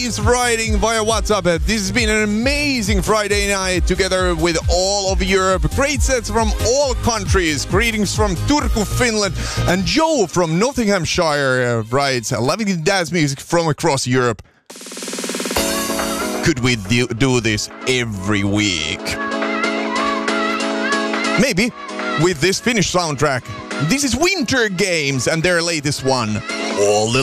is writing via WhatsApp. This has been an amazing Friday night together with all of Europe. Great sets from all countries. Greetings from Turku, Finland. And Joe from Nottinghamshire writes, loving dance music from across Europe. Could we do this every week? Maybe with this Finnish soundtrack. This is Winter Games and their latest one, All the